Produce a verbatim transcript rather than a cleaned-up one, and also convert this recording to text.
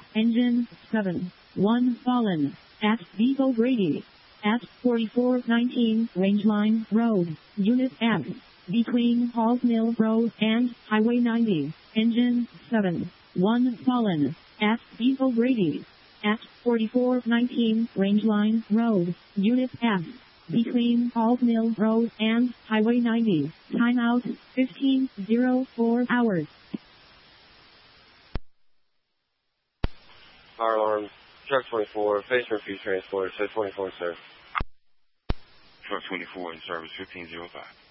Engine seven. one fallen. At Depot Grady. At forty-four nineteen Rangeline Road. Unit F. Between Halls Mill Road and Highway ninety. Engine seven. one fallen. At Depot Grady. At forty-four nineteen Rangeline Road. Unit F. Between Halls Mill Road and Highway ninety. Timeout fifteen oh four hours. Fire alarm. Truck twenty-four. Face refuse transport. Set twenty-four, sir. Truck twenty-four in service fifteen oh five.